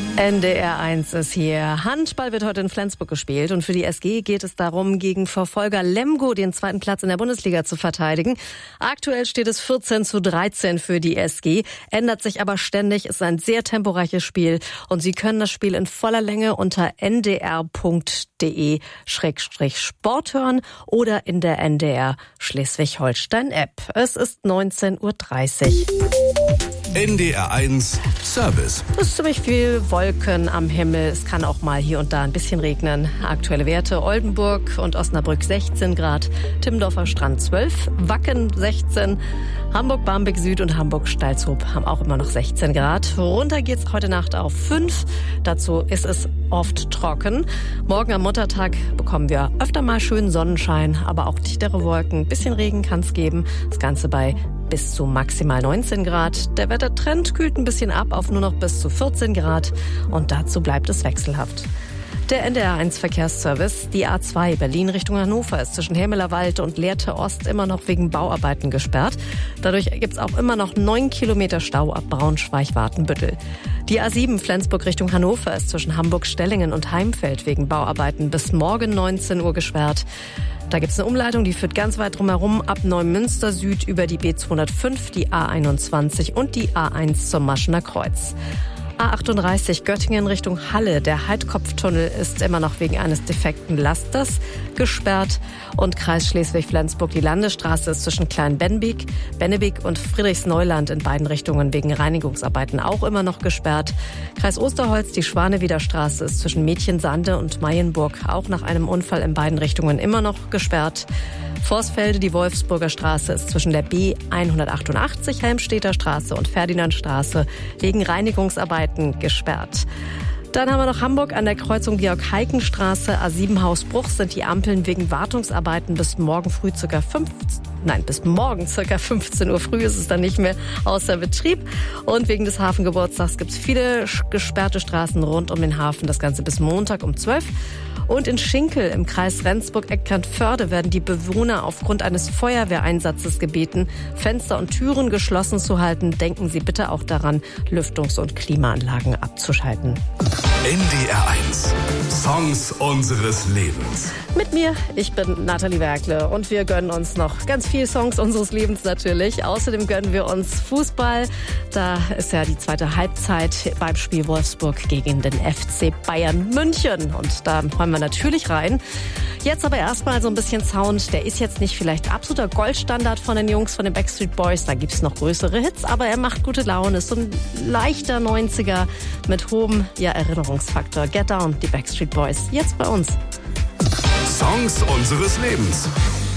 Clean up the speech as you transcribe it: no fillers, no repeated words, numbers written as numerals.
NDR1 ist hier. Handball wird heute in Flensburg gespielt und für die SG geht es darum, gegen Verfolger Lemgo den zweiten Platz in der Bundesliga zu verteidigen. Aktuell steht es 14:13 für die SG, ändert sich aber ständig, ist ein sehr temporeiches Spiel und Sie können das Spiel in voller Länge unter ndr.de/Sport hören oder in der NDR Schleswig-Holstein-App. Es ist 19:30 Uhr. NDR1 Service. Es ist ziemlich viel Wolken am Himmel. Es kann auch mal hier und da ein bisschen regnen. Aktuelle Werte: Oldenburg und Osnabrück 16 Grad, Timmendorfer Strand 12, Wacken 16, Hamburg-Barmbek Süd und Hamburg-Stalzhoop haben auch immer noch 16 Grad. Runter geht's heute Nacht auf 5. Dazu ist es oft trocken. Morgen am Muttertag bekommen wir öfter mal schönen Sonnenschein, aber auch dichtere Wolken. Ein bisschen Regen kann es geben. Das Ganze bei bis zu maximal 19 Grad. Der Wettertrend kühlt ein bisschen ab auf nur noch bis zu 14 Grad und dazu bleibt es wechselhaft. Der NDR1 Verkehrsservice, die A2 Berlin Richtung Hannover ist zwischen Hämelerwald und Lehrte Ost immer noch wegen Bauarbeiten gesperrt. Dadurch gibt's auch immer noch 9 Kilometer Stau ab Braunschweig-Watenbüttel. Die A7 Flensburg Richtung Hannover ist zwischen Hamburg-Stellingen und Heimfeld wegen Bauarbeiten bis morgen 19 Uhr gesperrt. Da gibt's eine Umleitung, die führt ganz weit drumherum ab Neumünster Süd über die B205, die A21 und die A1 zum Maschener Kreuz. A38 Göttingen Richtung Halle. Der Heidkopftunnel ist immer noch wegen eines defekten Lasters gesperrt. Und Kreis Schleswig-Flensburg, die Landesstraße ist zwischen Klein-Bennebig und Friedrichsneuland in beiden Richtungen wegen Reinigungsarbeiten auch immer noch gesperrt. Kreis Osterholz, die Schwanewieder Straße ist zwischen Mädchensande und Mayenburg auch nach einem Unfall in beiden Richtungen immer noch gesperrt. Vorsfelde, die Wolfsburger Straße ist zwischen der B188 Helmstedter Straße und Ferdinandstraße wegen Reinigungsarbeiten gesperrt. Dann haben wir noch Hamburg an der Kreuzung Georg-Heiken-Straße, A7 Hausbruch sind die Ampeln wegen Wartungsarbeiten bis morgen circa 15 Uhr früh ist es dann nicht mehr außer Betrieb. Und wegen des Hafengeburtstags gibt es viele gesperrte Straßen rund um den Hafen, das Ganze bis Montag um 12 Uhr. Und in Schinkel im Kreis Rendsburg-Eckernförde werden die Bewohner aufgrund eines Feuerwehreinsatzes gebeten, Fenster und Türen geschlossen zu halten. Denken Sie bitte auch daran, Lüftungs- und Klimaanlagen abzuschalten. NDR1 Songs unseres Lebens. Mit mir, ich bin Nathalie Werkle und wir gönnen uns noch ganz viel Songs unseres Lebens natürlich. Außerdem gönnen wir uns Fußball. Da ist ja die zweite Halbzeit beim Spiel Wolfsburg gegen den FC Bayern München. Und da hören wir natürlich rein. Jetzt aber erstmal so ein bisschen Sound. Der ist jetzt nicht vielleicht absoluter Goldstandard von den Jungs von den Backstreet Boys. Da gibt's noch größere Hits, aber er macht gute Laune. Ist so ein leichter 90er mit hohem Erinnerungsfaktor. Get Down, die Backstreet Boys. Jetzt bei uns. Songs unseres Lebens.